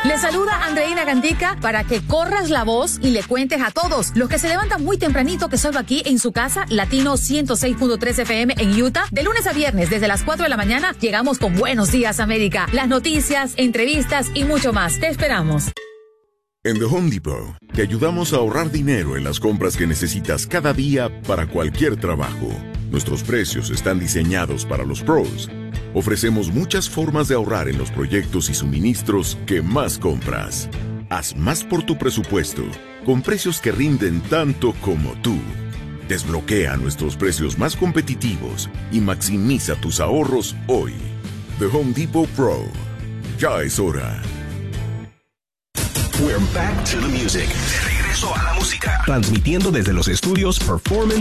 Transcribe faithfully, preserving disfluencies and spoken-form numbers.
Le saluda Andreina Gandica para que corras la voz y le cuentes a todos los que se levantan muy tempranito que salgo aquí en su casa, Latino ciento seis punto tres F M en Utah. De lunes a viernes, desde las cuatro de la mañana, llegamos con Buenos Días América. Las noticias, entrevistas y mucho más. Te esperamos. En The Home Depot, te ayudamos a ahorrar dinero en las compras que necesitas cada día para cualquier trabajo. Nuestros precios están diseñados para los pros. Ofrecemos muchas formas de ahorrar en los proyectos y suministros que más compras. Haz más por tu presupuesto, con precios que rinden tanto como tú. Desbloquea nuestros precios más competitivos y maximiza tus ahorros hoy. The Home Depot Pro. Ya es hora. We're back to the music. De regreso a la música. Transmitiendo desde los estudios Performance